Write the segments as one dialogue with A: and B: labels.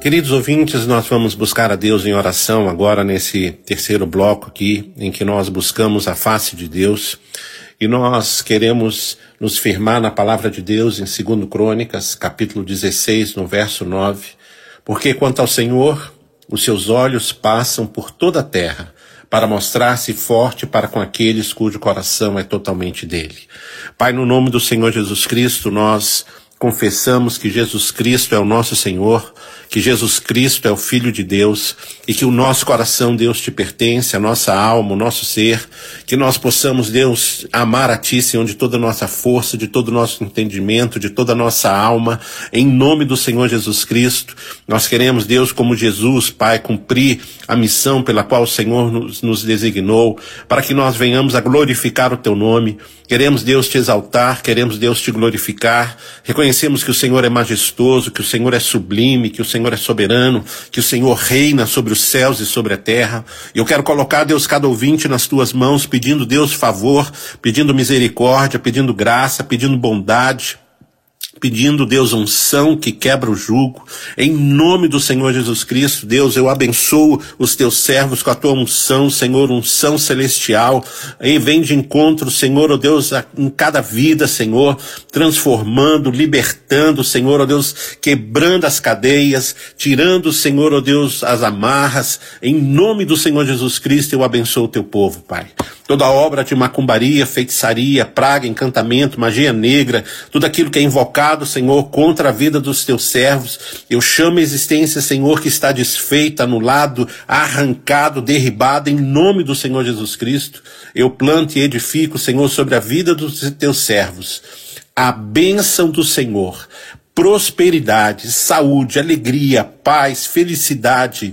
A: Queridos ouvintes, nós vamos buscar a Deus em oração agora nesse terceiro bloco aqui, em que nós buscamos a face de Deus e nós queremos nos firmar na palavra de Deus em 2 Crônicas, capítulo 16, no verso 9, porque quanto ao Senhor, os seus olhos passam por toda a terra para mostrar-se forte para com aqueles cujo coração é totalmente dele. Pai, no nome do Senhor Jesus Cristo, nós confessamos que Jesus Cristo é o nosso Senhor, que Jesus Cristo é o Filho de Deus e que o nosso coração, Deus, te pertence, a nossa alma, o nosso ser, que nós possamos, Deus, amar a Ti, Senhor, de toda a nossa força, de todo o nosso entendimento, de toda a nossa alma, em nome do Senhor Jesus Cristo. Nós queremos, Deus, como Jesus, Pai, cumprir a missão pela qual o Senhor nos designou, para que nós venhamos a glorificar o Teu nome. Queremos, Deus, te exaltar, queremos, Deus, te glorificar. Reconhecemos que o Senhor é majestoso, que o Senhor é sublime, que o Senhor é soberano, que o Senhor reina sobre os céus e sobre a terra. Eu quero colocar, Deus, cada ouvinte nas Tuas mãos, pedindo, Deus, favor, pedindo misericórdia, pedindo graça, pedindo bondade, pedindo, Deus, unção que quebra o jugo. Em nome do Senhor Jesus Cristo, Deus, eu abençoo os Teus servos com a Tua unção, Senhor, unção celestial. E vem de encontro, Senhor, ó Deus, em cada vida, Senhor, transformando, libertando, Senhor, ó Deus, quebrando as cadeias, tirando, Senhor, ó Deus, as amarras. Em nome do Senhor Jesus Cristo, eu abençoo o Teu povo, Pai. Toda obra de macumbaria, feitiçaria, praga, encantamento, magia negra, tudo aquilo que é invocado, Senhor, contra a vida dos Teus servos, eu chamo a existência, Senhor, que está desfeita, anulado, arrancado, derribado, em nome do Senhor Jesus Cristo. Eu planto e edifico, Senhor, sobre a vida dos Teus servos a bênção do Senhor, prosperidade, saúde, alegria, paz, felicidade,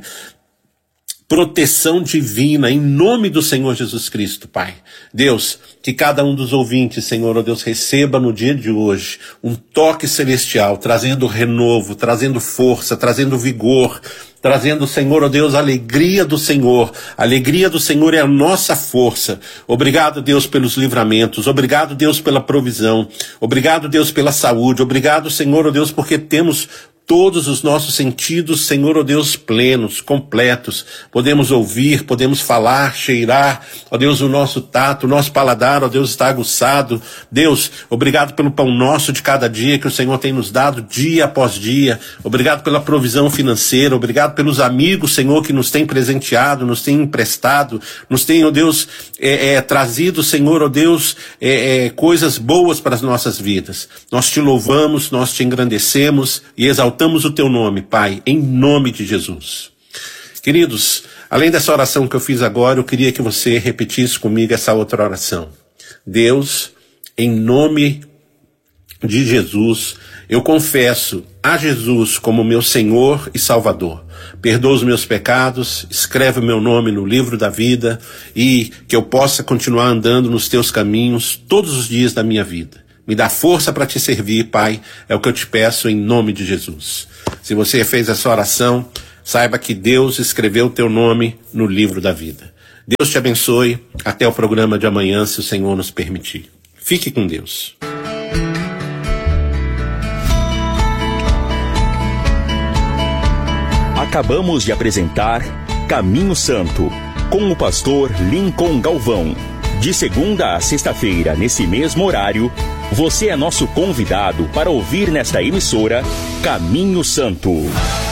A: proteção divina, em nome do Senhor Jesus Cristo, Pai. Deus, que cada um dos ouvintes, Senhor, ó Deus, receba no dia de hoje um toque celestial, trazendo renovo, trazendo força, trazendo vigor, trazendo, Senhor, ó Deus, a alegria do Senhor. A alegria do Senhor é a nossa força. Obrigado, Deus, pelos livramentos. Obrigado, Deus, pela provisão. Obrigado, Deus, pela saúde. Obrigado, Senhor, ó Deus, porque temos todos os nossos sentidos, Senhor, ó Deus, plenos, completos. Podemos ouvir, podemos falar, cheirar, ó Deus, o nosso tato, o nosso paladar, ó Deus, está aguçado. Deus, obrigado pelo pão nosso de cada dia que o Senhor tem nos dado dia após dia. Obrigado pela provisão financeira, obrigado pelos amigos, Senhor, que nos tem presenteado, nos tem emprestado, nos tem, ó Deus, trazido, Senhor, ó Deus, coisas boas para as nossas vidas. Nós te louvamos, nós te engrandecemos e exaltamos o Teu nome, Pai, em nome de Jesus. Queridos, além dessa oração que eu fiz agora, eu queria que você repetisse comigo essa outra oração. Deus, em nome de Jesus, eu confesso a Jesus como meu Senhor e Salvador. Perdoa os meus pecados, escreve o meu nome no livro da vida e que eu possa continuar andando nos Teus caminhos todos os dias da minha vida. Me dá força para te servir, Pai, é o que eu te peço em nome de Jesus. Se você fez essa oração, saiba que Deus escreveu o teu nome no livro da vida. Deus te abençoe, até o programa de amanhã, se o Senhor nos permitir. Fique com Deus.
B: Acabamos de apresentar Caminho Santo, com o pastor Lincoln Galvão. De segunda a sexta-feira, nesse mesmo horário, você é nosso convidado para ouvir nesta emissora Caminho Santo.